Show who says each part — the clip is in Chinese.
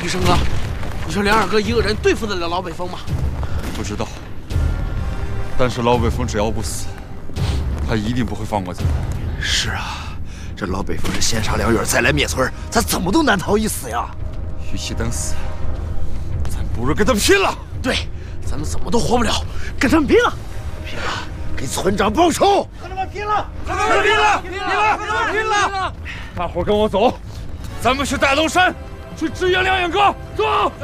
Speaker 1: 医生哥，你说梁二哥一个人对付得了老北风吗？
Speaker 2: 不知道，但是老北风只要不死，他一定不会放过咱们。
Speaker 3: 是啊，这老北风是先杀梁远，再来灭村，咱怎么都难逃一死呀！
Speaker 2: 与其等死，咱不如跟他们拼了！
Speaker 1: 对，咱们怎么都活不了，
Speaker 3: 跟他们拼了！拼了，给村长报仇！跟他们拼了！
Speaker 2: 跟他们拼了！拼了！大伙跟我走，咱们去大龙山去支援梁远哥，走！